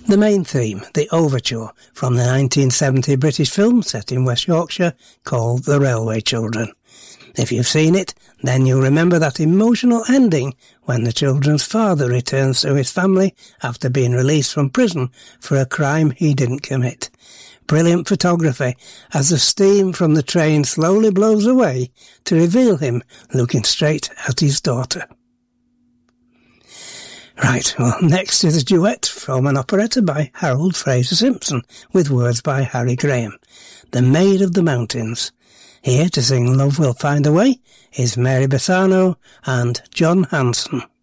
The main theme, the overture, from the 1970 British film set in West Yorkshire called The Railway Children. If you've seen it, then you'll remember that emotional ending when the children's father returns to his family after being released from prison for a crime he didn't commit. Brilliant photography as the steam from the train slowly blows away to reveal him looking straight at his daughter. Right, well, next is a duet from an operetta by Harold Fraser Simpson with words by Harry Graham, The Maid of the Mountains. Here to sing Love Will Find a Way is Mary Bassano and John Hanson.